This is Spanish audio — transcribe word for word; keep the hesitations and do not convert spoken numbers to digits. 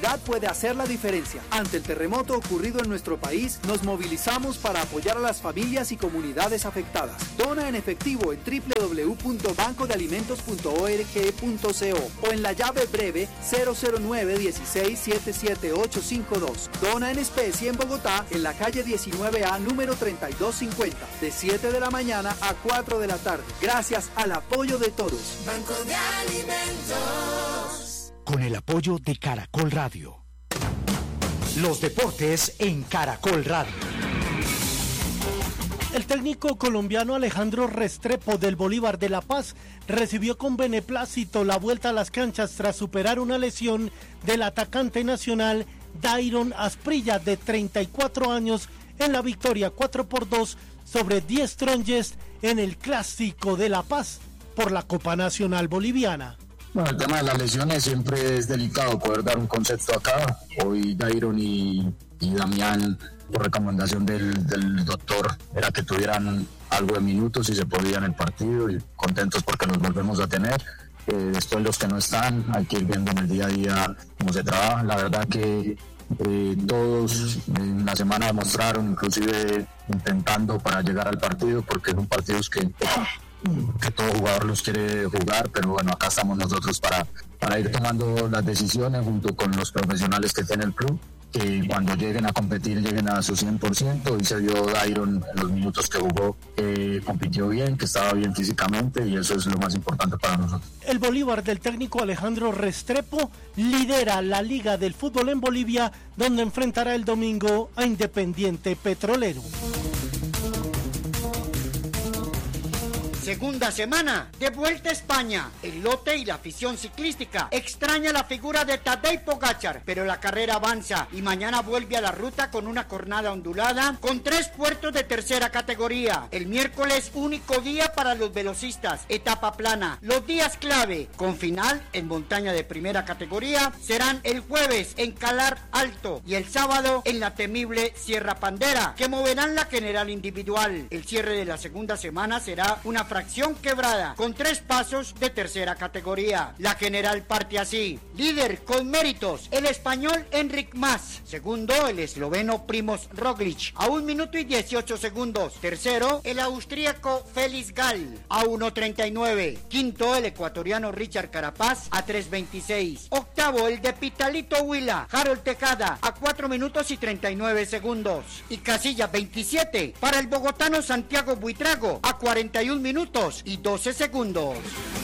puede hacer la diferencia. Ante el terremoto ocurrido en nuestro país, nos movilizamos para apoyar a las familias y comunidades afectadas. Dona en efectivo en doble u doble u doble u punto banco de alimentos punto org punto co o en la llave breve cero cero nueve dieciséis setenta y siete ochocientos cincuenta y dos. Dona en especie en Bogotá, en la calle diecinueve A, número treinta y dos cincuenta, de siete de la mañana a cuatro de la tarde. Gracias al apoyo de todos. Banco de Alimentos. Con el apoyo de Caracol Radio. Los deportes en Caracol Radio. El técnico colombiano Alejandro Restrepo del Bolívar de La Paz recibió con beneplácito la vuelta a las canchas tras superar una lesión del atacante nacional Dairon Asprilla, de treinta y cuatro años, en la victoria cuatro por dos sobre Die Strongest en el Clásico de La Paz por la Copa Nacional Boliviana. Bueno, el tema de las lesiones siempre es delicado poder dar un concepto acá. Hoy Dairon y, y Damián, por recomendación del, del doctor, era que tuvieran algo de minutos y se podía en el partido, y contentos porque los volvemos a tener. Eh, después los que no están, hay que ir viendo en el día a día cómo se trabaja. La verdad que eh, todos en la semana demostraron, inclusive intentando para llegar al partido, porque son partidos que... que todo jugador los quiere jugar, pero bueno, acá estamos nosotros para, para ir tomando las decisiones junto con los profesionales que tiene el club, que cuando lleguen a competir lleguen a su cien por ciento, y se vio Dairon en los minutos que jugó, que compitió bien, que estaba bien físicamente, y eso es lo más importante para nosotros. El Bolívar del técnico Alejandro Restrepo lidera la Liga del Fútbol en Bolivia, donde enfrentará el domingo a Independiente Petrolero. Segunda semana, de vuelta a España. El lote y la afición ciclística extraña la figura de Tadej Pogačar, pero la carrera avanza y mañana vuelve a la ruta con una jornada ondulada con tres puertos de tercera categoría. El miércoles, único día para los velocistas, etapa plana. Los días clave, con final en montaña de primera categoría, serán el jueves en Calar Alto y el sábado en la temible Sierra Pandera, que moverán la general individual. El cierre de la segunda semana será una fracción quebrada con tres pasos de tercera categoría. La general parte así: líder con méritos el español Enric Mas, segundo el esloveno Primož Roglič a un minuto y dieciocho segundos, tercero el austríaco Felix Gall a uno treinta y nueve, quinto el ecuatoriano Richard Carapaz a tres veintiséis, octavo el de Pitalito Huila Harold Tejada a cuatro minutos y treinta y nueve segundos, y casilla veintisiete para el bogotano Santiago Buitrago a cuarenta y un minutos y doce segundos.